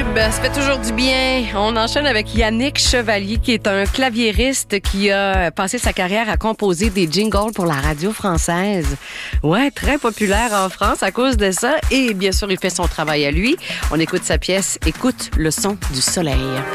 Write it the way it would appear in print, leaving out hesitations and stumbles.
Ben, ça fait toujours du bien. On enchaîne avec Yannick Chevalier, qui est un claviériste qui a passé sa carrière à composer des jingles pour la radio française. Ouais, très populaire en France à cause de ça. Et bien sûr, il fait son travail à lui. On écoute sa pièce « Écoute le son du soleil ».